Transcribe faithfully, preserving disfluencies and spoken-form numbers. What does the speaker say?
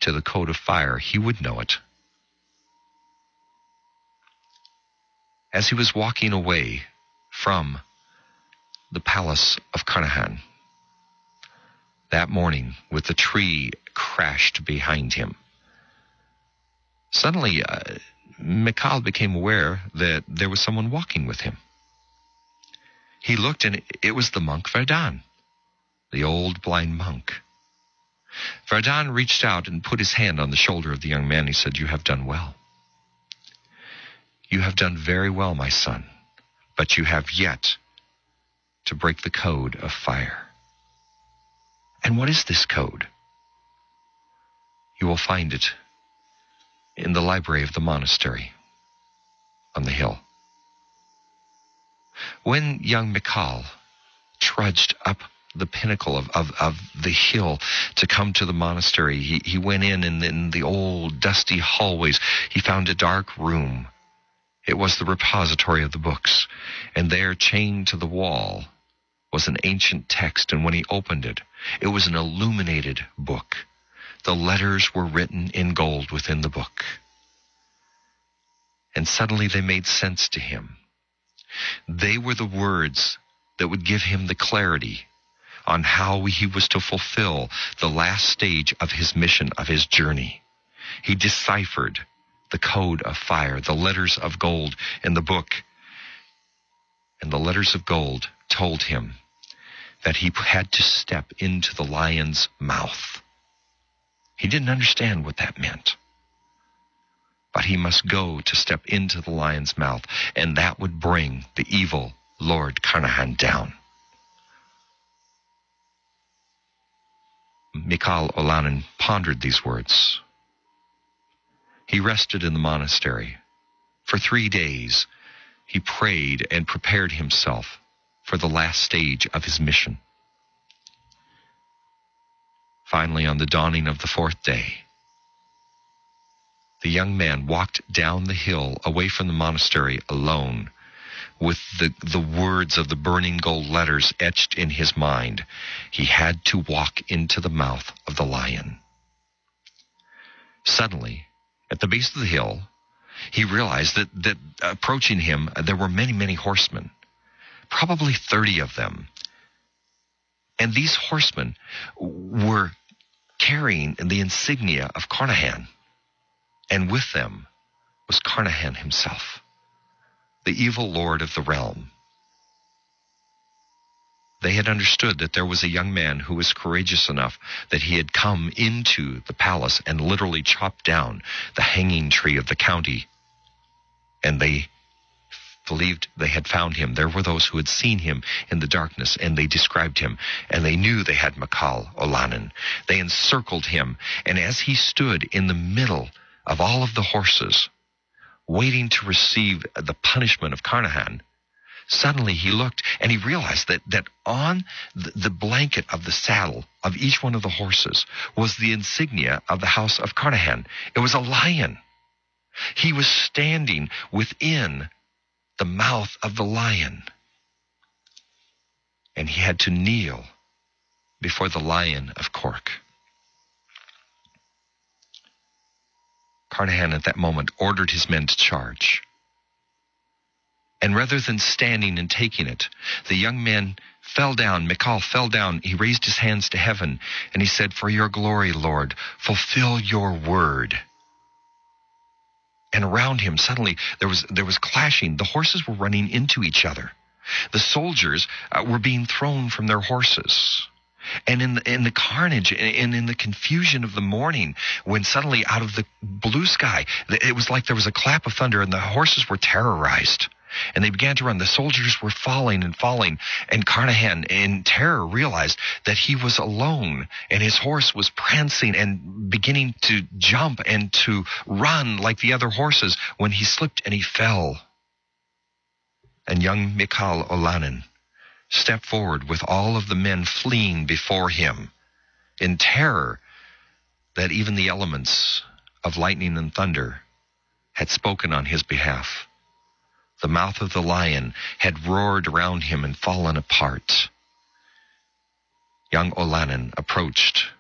to the code of fire, he would know it. As he was walking away from the palace of Carnahan that morning, with the tree crashed behind him, suddenly uh, Michal became aware that there was someone walking with him. He looked, and it was the monk Verdun, the old blind monk. Verdun reached out and put his hand on the shoulder of the young man. He said, "You have done well. You have done very well, my son, but you have yet to break the code of fire." And what is this code? You will find it in the library of the monastery on the hill. When young Michal trudged up the pinnacle of, of, of the hill to come to the monastery, he, he went in, and in the old dusty hallways, he found a dark room. It was the repository of the books, and there, chained to the wall, was an ancient text, and when he opened it, it was an illuminated book. The letters were written in gold within the book. And suddenly they made sense to him. They were the words that would give him the clarity on how he was to fulfill the last stage of his mission, of his journey. He deciphered the code of fire, the letters of gold in the book. And the letters of gold told him that he had to step into the lion's mouth. He didn't understand what that meant, but he must go to step into the lion's mouth, and that would bring the evil Lord Carnahan down. Michal Olanin pondered these words. He rested in the monastery. For three days, he prayed and prepared himself for the last stage of his mission. Finally, on the dawning of the fourth day, the young man walked down the hill away from the monastery alone, with the, the words of the burning gold letters etched in his mind. He had to walk into the mouth of the lion. Suddenly, at the base of the hill, he realized that, that approaching him, there were many, many horsemen, probably thirty of them. And these horsemen were carrying the insignia of Carnahan, and with them was Carnahan himself, the evil lord of the realm. They had understood that there was a young man who was courageous enough that he had come into the palace and literally chopped down the hanging tree of the county. And they believed they had found him. There were those who had seen him in the darkness, and they described him, and they knew they had Michal Olanin. They encircled him, and as he stood in the middle of all of the horses, waiting to receive the punishment of Carnahan, suddenly he looked, and he realized that, that on the, the blanket of the saddle of each one of the horses was the insignia of the house of Carnahan. It was a lion. He was standing within the mouth of the lion, and he had to kneel before the Lion of Cork. Carnahan at that moment ordered his men to charge. And rather than standing and taking it, the young man fell down, Michal fell down, he raised his hands to heaven, and he said, "For your glory, Lord, fulfill your word." And around him, suddenly, there was there was clashing. The horses were running into each other. The soldiers uh, were being thrown from their horses. And in the, in the carnage and in the confusion of the morning, when suddenly out of the blue sky, it was like there was a clap of thunder, and the horses were terrorized. And they began to run. The soldiers were falling and falling. And Carnahan, in terror, realized that he was alone, and his horse was prancing and beginning to jump and to run like the other horses, when he slipped and he fell. And young Michal Olanin stepped forward with all of the men fleeing before him in terror that even the elements of lightning and thunder had spoken on his behalf. The mouth of the lion had roared around him and fallen apart. Young Olanin approached